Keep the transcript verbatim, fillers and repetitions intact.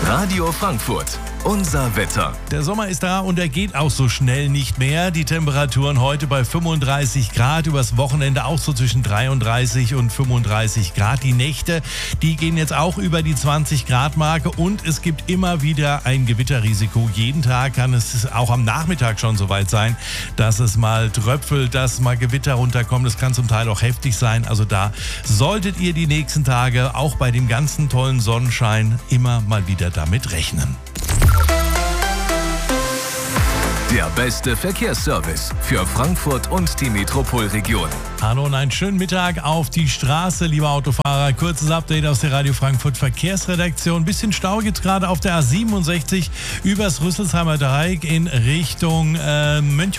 Radio Frankfurt, unser Wetter. Der Sommer ist da und er geht auch so schnell nicht mehr. Die Temperaturen heute bei fünfunddreißig Grad, übers Wochenende auch so zwischen dreiunddreißig und fünfunddreißig Grad. Die Nächte, die gehen jetzt auch über die zwanzig Grad Marke und es gibt immer wieder ein Gewitterrisiko. Jeden Tag kann es auch am Nachmittag schon soweit sein, dass es mal tröpfelt, dass mal Gewitter runterkommt. Das kann zum Teil auch heftig sein. Also da solltet ihr die nächsten Tage auch bei dem ganzen tollen Sonnenschein immer mal wieder damit rechnen. Der beste Verkehrsservice für Frankfurt und die Metropolregion. Hallo und einen schönen Mittag auf die Straße, liebe Autofahrer. Kurzes Update aus der Radio Frankfurt Verkehrsredaktion. Ein bisschen Stau gibt's gerade auf der A siebenundsechzig übers Rüsselsheimer Dreieck in Richtung äh, Mönchengladbach.